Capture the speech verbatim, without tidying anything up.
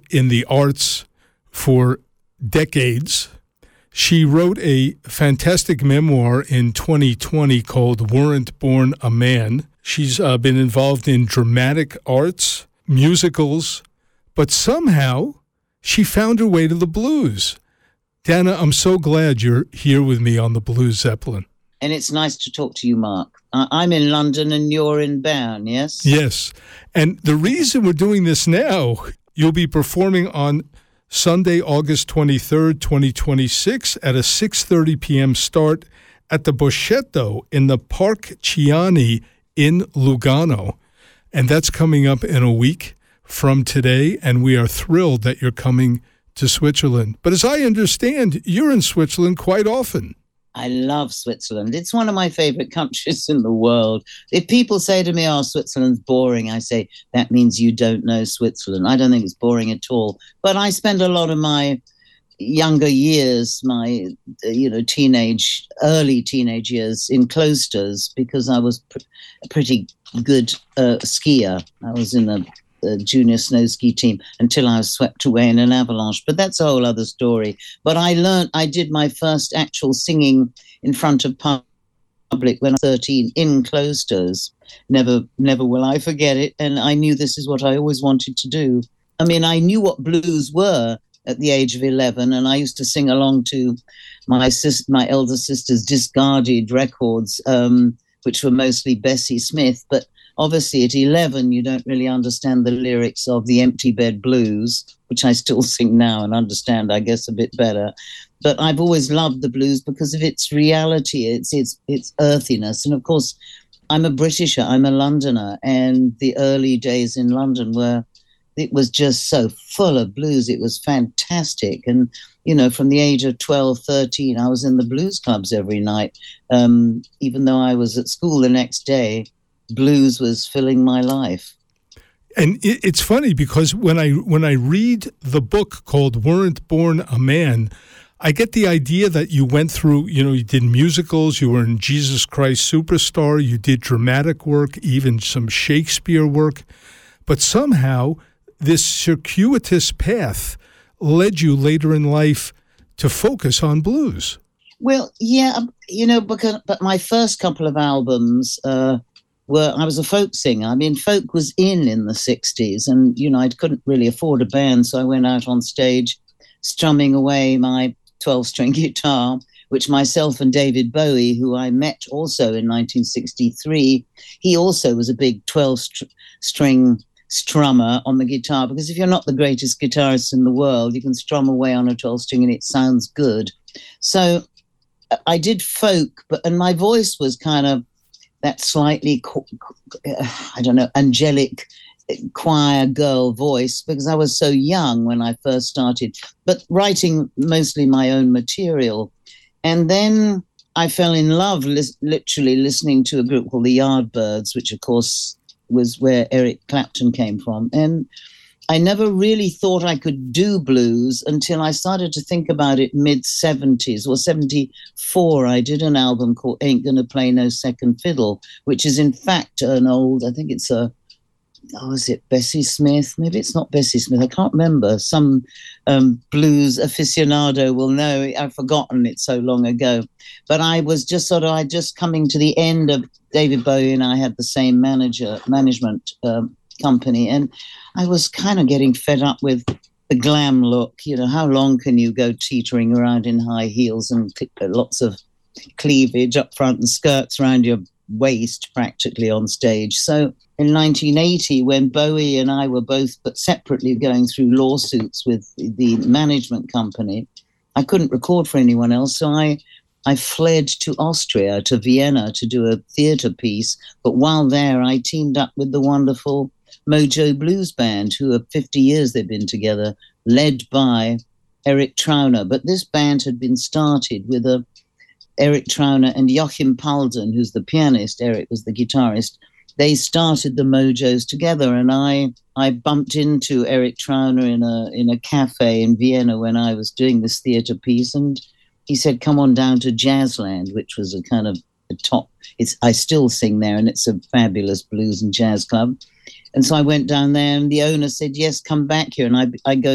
in the arts for decades. She wrote a fantastic memoir in twenty twenty called Weren't Born a Man. She's uh, been involved in dramatic arts, musicals, but somehow she found her way to the blues. Dana, I'm so glad you're here with me on the Blues Zeppelin. And it's nice to talk to you, Mark. I'm in London and you're in Bern, yes? Yes. And the reason we're doing this now, you'll be performing on Sunday, August twenty-third, twenty twenty-six at a six thirty p.m. start at the Boschetto in the Park Ciani in Lugano. And that's coming up in a week from today, and we are thrilled that you're coming to Switzerland. But as I understand, you're in Switzerland quite often. I love Switzerland. It's one of my favorite countries in the world. If people say to me, oh, Switzerland's boring, I say, that means you don't know Switzerland. I don't think it's boring at all. But I spend a lot of my younger years, my, you know, teenage, early teenage years in cloisters because I was pr- a pretty good uh, skier. I was in a the junior snow ski team until I was swept away in an avalanche. But that's a whole other story. But I learned, I did my first actual singing in front of public when I was thirteen in cloisters. Never, never will I forget it. And I knew this is what I always wanted to do. I mean, I knew what blues were at the age of eleven, and I used to sing along to my sis- my elder sister's discarded records, um, which were mostly Bessie Smith. But obviously, at eleven, you don't really understand the lyrics of the Empty Bed Blues, which I still sing now and understand, I guess, a bit better. But I've always loved the blues because of its reality, its its its earthiness. And of course, I'm a Britisher, I'm a Londoner, and the early days in London were, it was just so full of blues. It was fantastic. And, you know, from the age of twelve, thirteen, I was in the blues clubs every night. Um, even though I was at school the next day, blues was filling my life. And it's funny because when I when I read the book called Weren't Born a Man, I get the idea that you went through, you know, you did musicals, you were in Jesus Christ Superstar, you did dramatic work, even some Shakespeare work, but somehow this circuitous path led you later in life to focus on blues. Well, yeah, you know, because but my first couple of albums, uh, Were, I was a folk singer. I mean, folk was in in the sixties, and, you know, I couldn't really afford a band, so I went out on stage strumming away my twelve-string guitar, which myself and David Bowie, who I met also in nineteen sixty-three, he also was a big twelve-string strummer on the guitar, because if you're not the greatest guitarist in the world, you can strum away on a twelve-string and it sounds good. So I did folk, but and my voice was kind of that slightly, I don't know, angelic choir girl voice, because I was so young when I first started, but writing mostly my own material. And then I fell in love li- literally listening to a group called the Yardbirds, which of course was where Eric Clapton came from. And I never really thought I could do blues until I started to think about it mid-seventies or seventy-four. I did an album called Ain't Gonna Play No Second Fiddle, which is in fact an old, I think it's a, oh, is it Bessie Smith? Maybe it's not Bessie Smith. I can't remember. Some um, blues aficionado will know. I've forgotten it so long ago. But I was just sort of, I just coming to the end of David Bowie, and I had the same manager, management um, company. And I was kind of getting fed up with the glam look. You know, how long can you go teetering around in high heels and lots of cleavage up front and skirts around your waist practically on stage? So in nineteen eighty, when Bowie and I were both, but separately, going through lawsuits with the management company, I couldn't record for anyone else. So I, I fled to Austria, to Vienna, to do a theatre piece. But while there, I teamed up with the wonderful Mojo Blues Band, who are fifty years they've been together, led by Eric Trauner. But this band had been started with a Eric Trauner and Joachim Palden, who's the pianist. Eric was the guitarist. They started the Mojos together, and I I bumped into Eric Trauner in a in a cafe in Vienna when I was doing this theatre piece, and he said, "Come on down to Jazzland," which was a kind of a top. It's I still sing there, and it's a fabulous blues and jazz club. And so I went down there, and the owner said, "Yes, come back here." And I I go